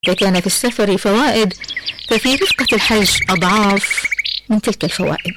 إذا كان في السفر فوائد، ففي رفقة الحج أضعاف من تلك الفوائد.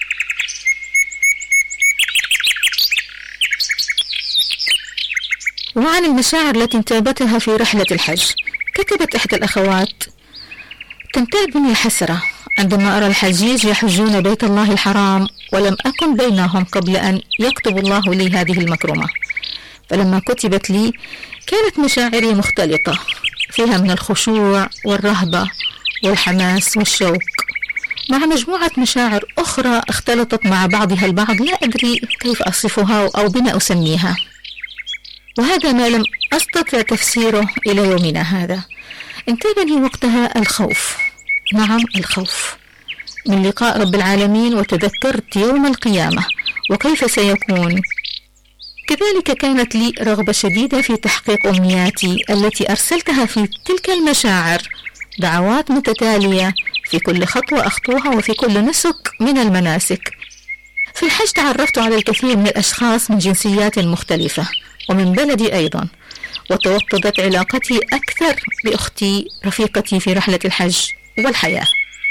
وعن المشاعر التي انتابتها في رحلة الحج، كتبت إحدى الأخوات: تنتابني حسرة عندما أرى الحجيج يحجون بيت الله الحرام ولم أكن بينهم قبل أن يكتب الله لي هذه المكرمة. فلما كتبت لي كانت مشاعري مختلطة، فيها من الخشوع والرهبة والحماس والشوق، مع مجموعة مشاعر أخرى اختلطت مع بعضها البعض لا أدري كيف أصفها أو بما أسميها، وهذا ما لم أستطع تفسيره إلى يومنا هذا. انتابني وقتها الخوف، نعم الخوف من لقاء رب العالمين، وتذكرت يوم القيامة وكيف سيكون. كذلك كانت لي رغبة شديدة في تحقيق أمنياتي التي أرسلتها في تلك المشاعر، دعوات متتالية في كل خطوة أخطوها وفي كل نسك من المناسك. في الحج تعرفت على الكثير من الأشخاص من جنسيات مختلفة ومن بلدي أيضا، وتوطدت علاقتي أكثر بأختي رفيقتي في رحلة الحج والحياة.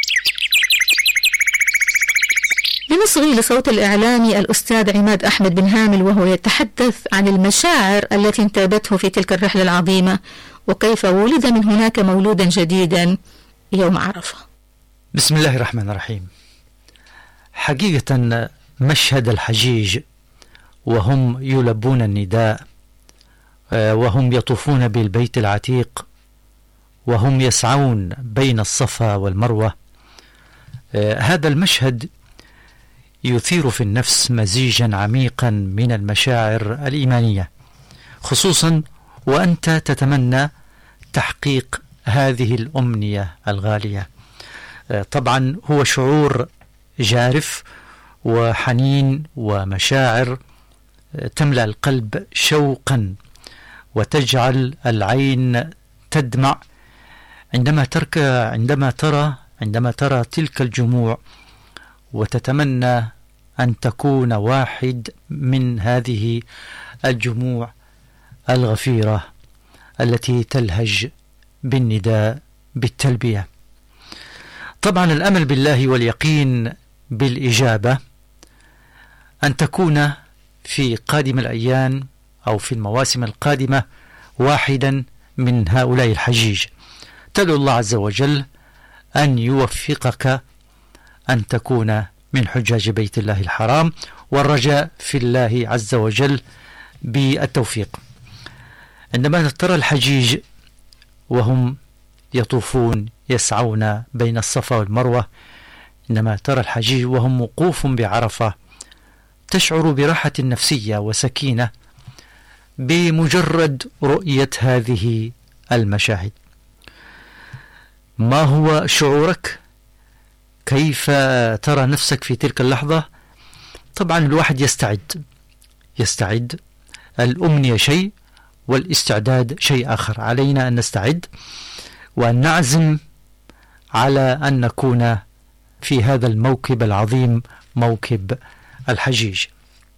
بنصغي لصوت الإعلامي الأستاذ عماد أحمد بن هامل وهو يتحدث عن المشاعر التي انتابته في تلك الرحلة العظيمة، وكيف ولد من هناك مولودا جديدا يوم عرفة. بسم الله الرحمن الرحيم. حقيقة مشهد الحجيج وهم يلبون النداء، وهم يطوفون بالبيت العتيق، وهم يسعون بين الصفا والمروة، هذا المشهد يثير في النفس مزيجا عميقا من المشاعر الإيمانية، خصوصا وأنت تتمنى تحقيق هذه الأمنية الغالية. طبعا هو شعور جارف وحنين ومشاعر تملأ القلب شوقا وتجعل العين تدمع عندما ترى تلك الجموع، وتتمنى أن تكون واحد من هذه الجموع الغفيرة التي تلهج بالنداء بالتلبية. طبعا الأمل بالله واليقين بالإجابة أن تكون في قادم الأيام أو في المواسم القادمة واحدا من هؤلاء الحجيج. تدعو الله عز وجل أن يوفقك أن تكون من حجاج بيت الله الحرام، والرجاء في الله عز وجل بالتوفيق. عندما ترى الحجيج وهم يطوفون يسعون بين الصفا والمروة، عندما ترى الحجيج وهم وقوف بعرفة، تشعر براحة نفسية وسكينة بمجرد رؤية هذه المشاهد. ما هو شعورك؟ كيف ترى نفسك في تلك اللحظة؟ طبعا الواحد يستعد. الأمنية شيء والاستعداد شيء آخر. علينا أن نستعد وأن نعزم على أن نكون في هذا الموكب العظيم، موكب الحجيج.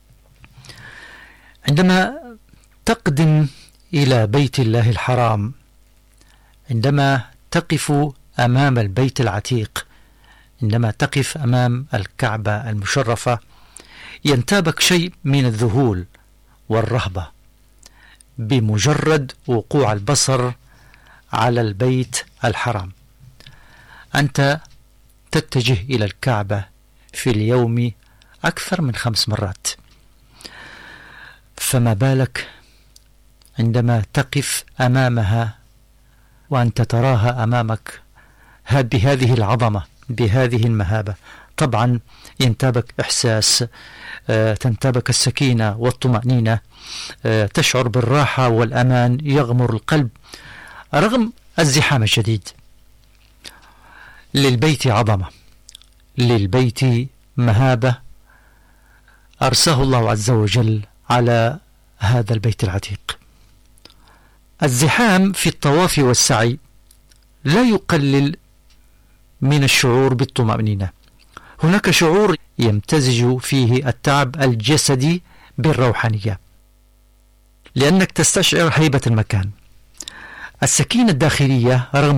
عندما تقدم إلى بيت الله الحرام، عندما تقف أمام البيت العتيق، عندما تقف أمام الكعبة المشرفة، ينتابك شيء من الذهول والرهبة بمجرد وقوع البصر على البيت الحرام. أنت تتجه إلى الكعبة في اليوم أكثر من 5 مرات، فما بالك عندما تقف أمامها وأنت تراها أمامك بهذه العظمة، بهذه المهابة. طبعا ينتابك إحساس، تنتابك السكينة والطمأنينة، تشعر بالراحة والأمان يغمر القلب رغم الزحام الشديد. للبيت عظمة، للبيت مهابة أرساه الله عز وجل على هذا البيت العتيق. الزحام في الطواف والسعي لا يقلل من الشعور بالطمأنينة. هناك شعور يمتزج فيه التعب الجسدي بالروحانية، لأنك تستشعر هيبة المكان. السكينة الداخلية رغم